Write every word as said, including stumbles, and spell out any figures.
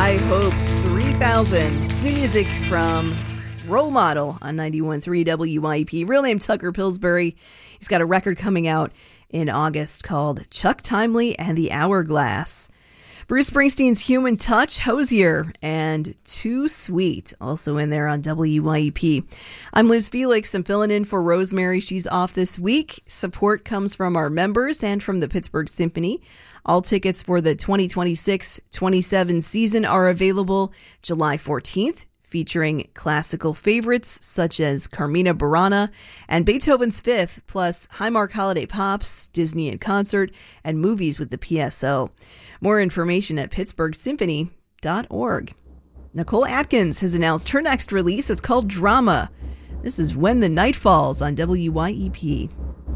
High Hopes three thousand. It's new music from Role Model on ninety-one point three W Y E P. Real name Tucker Pillsbury. He's got a record coming out in August called Chuck Timely and the Hourglass. Bruce Springsteen's Human Touch, Hosier, and Too Sweet, also in there on W Y E P. I'm Liz Felix. I'm filling in for Rosemary. She's off this week. Support comes from our members and from the Pittsburgh Symphony. All tickets for the twenty twenty-six twenty-seven season are available July fourteenth, featuring classical favorites such as Carmina Burana and Beethoven's Fifth, plus Highmark Holiday Pops, Disney in Concert, and movies with the P S O. More information at pittsburgh symphony dot org. Nicole Atkins has announced her next release. It's called Drama. This is When the Night Falls on W Y E P.